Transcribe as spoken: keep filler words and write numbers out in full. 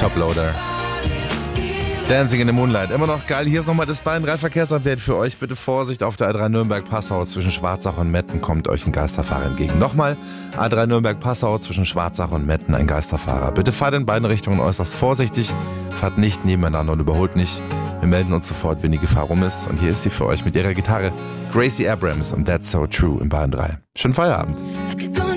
Toploader. Dancing in the Moonlight. Immer noch geil. Hier ist nochmal das Bayern drei Verkehrsupdate für euch. Bitte Vorsicht auf der A drei Nürnberg-Passau. Zwischen Schwarzach und Metten kommt euch ein Geisterfahrer entgegen. Nochmal, A drei Nürnberg-Passau zwischen Schwarzach und Metten ein Geisterfahrer. Bitte fahrt in beiden Richtungen äußerst vorsichtig. Fahrt nicht nebeneinander und überholt nicht. Wir melden uns sofort, wenn die Gefahr rum ist. Und hier ist sie für euch mit ihrer Gitarre. Gracie Abrams und That's So True im Bayern drei. Schönen Feierabend.